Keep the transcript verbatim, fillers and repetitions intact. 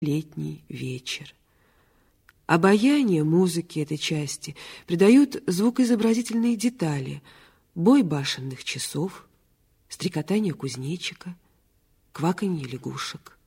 летний вечер. Обаяние музыки этой части придают звукоизобразительные детали: бой башенных часов, стрекотание кузнечика, кваканье лягушек.